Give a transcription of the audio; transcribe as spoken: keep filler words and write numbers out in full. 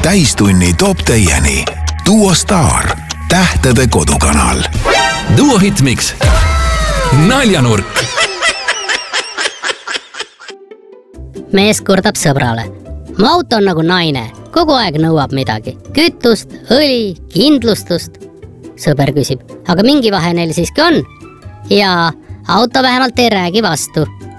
täistunni toob teieni Duo Star, tähtede kodukanal. Duo Hitmix. Naljanurk. Mees kurdab sõbrale. Mu auto on nagu naine, kogu aeg nõuab midagi. Kütust, õli, kindlustust. Sõber küsib, aga mingi vahe neil siiski on. Ja auto vähemalt ei räägi vastu.